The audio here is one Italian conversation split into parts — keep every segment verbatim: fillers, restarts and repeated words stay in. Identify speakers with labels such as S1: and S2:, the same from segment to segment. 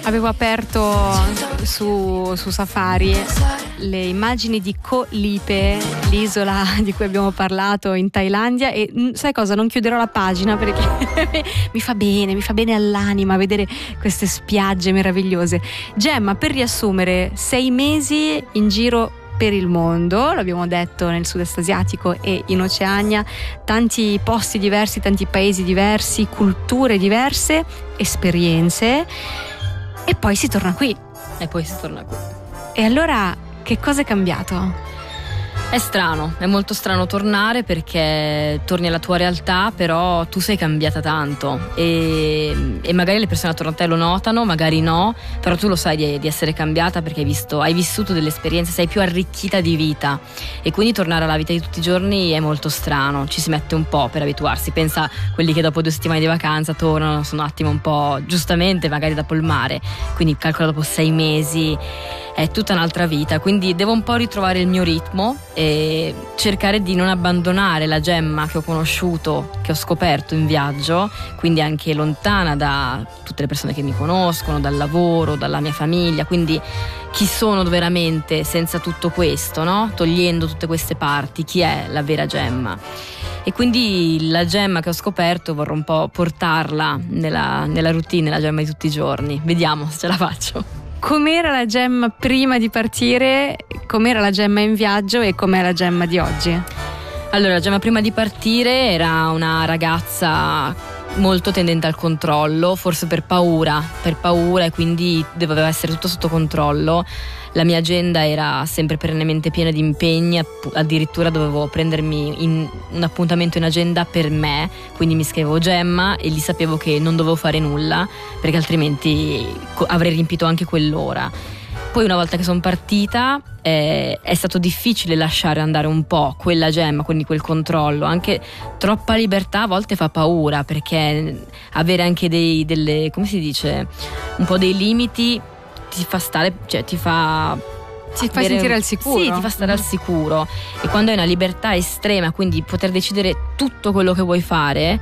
S1: Avevo aperto su, su Safari le immagini di Koh Lipe, l'isola di cui abbiamo parlato in Thailandia, e sai cosa? Non chiuderò la pagina perché mi fa bene, mi fa bene all'anima vedere queste spiagge meravigliose. Gemma, per riassumere, sei mesi in giro per il mondo, l'abbiamo detto, nel sud-est asiatico e in Oceania, tanti posti diversi, tanti paesi diversi, culture diverse, esperienze, e poi si torna qui.
S2: E poi si torna qui.
S1: E allora che cosa è cambiato?
S2: È strano, è molto strano tornare perché torni alla tua realtà, però tu sei cambiata tanto e, e magari le persone attorno a te lo notano, magari no, però tu lo sai di, di essere cambiata perché hai visto, hai vissuto delle esperienze, sei più arricchita di vita, e quindi tornare alla vita di tutti i giorni è molto strano, ci si mette un po' per abituarsi. Pensa a quelli che dopo due settimane di vacanza tornano, sono un attimo un po', giustamente magari dopo il mare, quindi calcola dopo sei mesi è tutta un'altra vita, quindi devo un po' ritrovare il mio ritmo e cercare di non abbandonare la Gemma che ho conosciuto, che ho scoperto in viaggio, quindi anche lontana da tutte le persone che mi conoscono, dal lavoro, dalla mia famiglia, quindi chi sono veramente senza tutto questo, no? Togliendo tutte queste parti, chi è la vera Gemma? E quindi la Gemma che ho scoperto vorrò un po' portarla nella, nella routine, la Gemma di tutti i giorni. Vediamo se ce la faccio.
S1: Com'era la Gemma prima di partire, com'era la Gemma in viaggio e com'è la Gemma di oggi?
S2: Allora, la Gemma prima di partire era una ragazza molto tendente al controllo, forse per paura, per paura e quindi doveva essere tutto sotto controllo. La mia agenda era sempre perennemente piena di impegni, addirittura dovevo prendermi in un appuntamento in agenda per me, quindi mi scrivevo Gemma e lì sapevo che non dovevo fare nulla perché altrimenti avrei riempito anche quell'ora. Poi una volta che sono partita eh, è stato difficile lasciare andare un po' quella Gemma, quindi quel controllo, anche troppa libertà a volte fa paura, perché avere anche dei, delle, come si dice, un po' dei limiti ti fa stare, cioè ti fa
S1: ti fa sentire al sicuro.
S2: Sì, ti fa stare mm. al sicuro, e quando hai una libertà estrema, quindi poter decidere tutto quello che vuoi fare,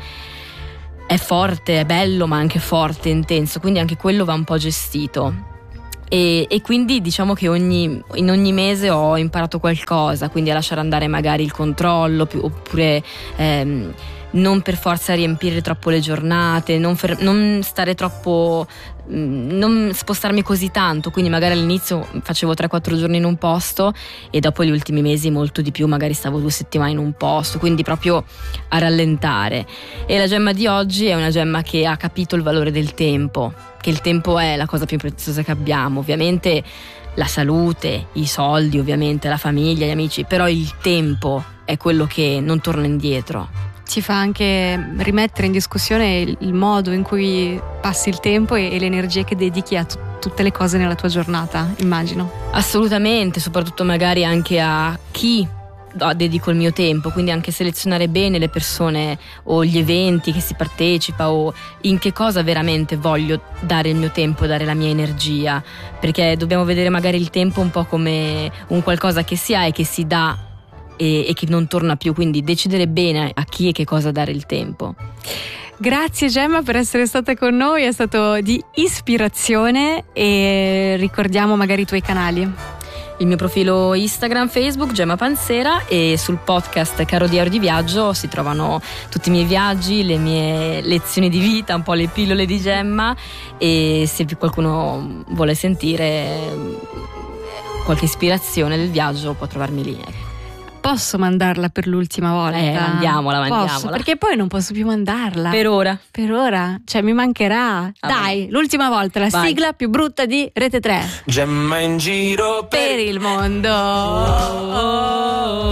S2: è forte, è bello, ma anche forte, intenso, quindi anche quello va un po' gestito. E, e quindi diciamo che ogni, in ogni mese ho imparato qualcosa, quindi a lasciare andare magari il controllo, più, oppure ehm, non per forza riempire troppo le giornate, non, fer- non stare troppo, non spostarmi così tanto, quindi magari all'inizio facevo tre quattro giorni in un posto e dopo gli ultimi mesi molto di più, magari stavo due settimane in un posto, quindi proprio a rallentare. E la Gemma di oggi è una Gemma che ha capito il valore del tempo, che il tempo è la cosa più preziosa che abbiamo, ovviamente la salute, i soldi, ovviamente la famiglia, gli amici, però il tempo è quello che non torna indietro.
S1: Ci fa anche rimettere in discussione il, il modo in cui passi il tempo e, e le energie che dedichi a t- tutte le cose nella tua giornata, immagino.
S2: Assolutamente, soprattutto magari anche a chi dedico il mio tempo, quindi anche selezionare bene le persone o gli eventi che si partecipa, o in che cosa veramente voglio dare il mio tempo, dare la mia energia, perché dobbiamo vedere magari il tempo un po' come un qualcosa che si ha e che si dà e, e che non torna più, quindi decidere bene a chi e che cosa dare il tempo.
S1: Grazie Gemma per essere stata con noi, è stato di ispirazione, e ricordiamo magari i tuoi canali.
S2: Il mio profilo Instagram, Facebook, Gemma Pansera, e sul podcast Caro Diario di Viaggio si trovano tutti i miei viaggi, le mie lezioni di vita, un po' le pillole di Gemma, e se qualcuno vuole sentire qualche ispirazione del viaggio può trovarmi lì.
S1: Posso mandarla per l'ultima volta?
S2: Eh, mandiamola, mandiamola.
S1: Posso, perché poi non posso più mandarla.
S2: Per ora.
S1: Per ora, cioè mi mancherà. Ah, Dai, vai. L'ultima volta, la vai. Sigla più brutta di Rete tre.
S3: Gemma in giro per,
S1: per il mondo. Oh, oh,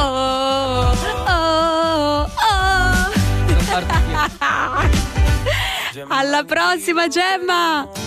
S1: oh, oh, oh.
S2: Non parto più.
S1: Alla prossima, Gemma.